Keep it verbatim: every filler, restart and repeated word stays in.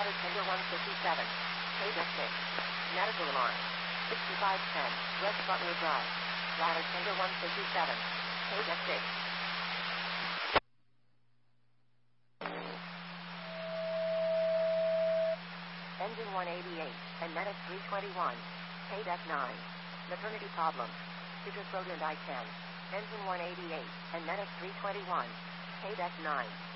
Ladder Tender one fifty-seven. Paydeck six. Medical alarm. sixty-five ten. West Butler Drive. Ladder Tender one fifty-seven. Paydeck six. Engine one eighty-eight. And Medic three twenty-one. Paydeck nine. Maternity problem. Citrus Road and I ten. Engine one eighty-eight. And Medic three twenty-one. Paydeck nine.